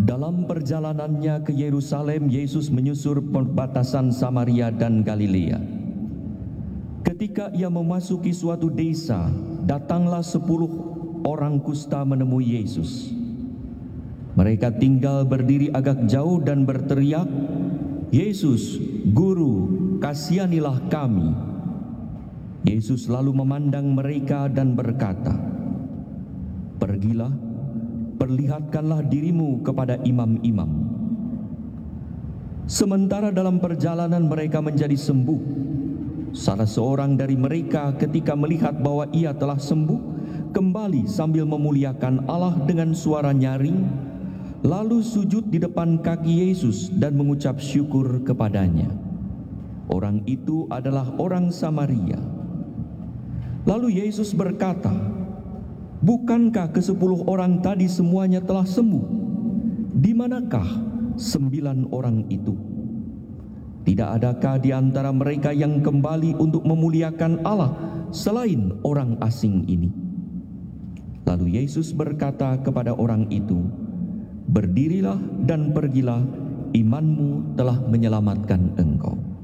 Dalam perjalanannya ke Yerusalem, Yesus menyusur perbatasan Samaria dan Galilea. Ketika ia memasuki suatu desa, datanglah 10 orang kusta menemui Yesus. Mereka tinggal berdiri agak jauh dan berteriak, "Yesus, Guru, kasihanilah kami." Yesus lalu memandang mereka dan berkata, "Pergilah, perlihatkanlah dirimu kepada imam-imam." Sementara dalam perjalanan mereka menjadi sembuh, salah seorang dari mereka ketika melihat bahwa ia telah sembuh, kembali sambil memuliakan Allah dengan suara nyaring, lalu sujud di depan kaki Yesus dan mengucap syukur kepadanya. Orang itu adalah orang Samaria. Lalu Yesus berkata, "Bukankah ke-10 orang tadi semuanya telah sembuh? Di manakah 9 orang itu? Tidak adakah di antara mereka yang kembali untuk memuliakan Allah selain orang asing ini?" Lalu Yesus berkata kepada orang itu, "Berdirilah dan pergilah, imanmu telah menyelamatkan engkau."